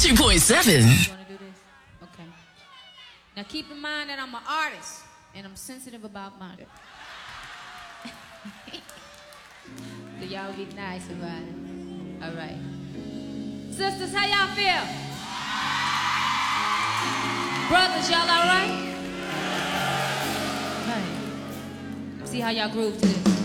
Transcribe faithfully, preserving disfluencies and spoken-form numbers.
ninety-three point seven. You want to do this? Okay. Now keep in mind that I'm an artist and I'm sensitive about murder. So y'all be nice about it. All right. Sisters, how y'all feel? Brothers, y'all all right? All right. See how y'all groove to this.